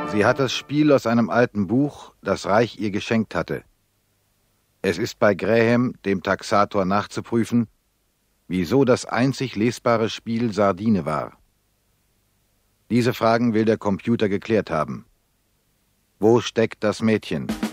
Sie hat das Spiel aus einem alten Buch, das Reich ihr geschenkt hatte. Es ist bei Graham, dem Taxator, nachzuprüfen, wieso das einzig lesbare Spiel Sardine war. Diese Fragen will der Computer geklärt haben. Wo steckt das Mädchen?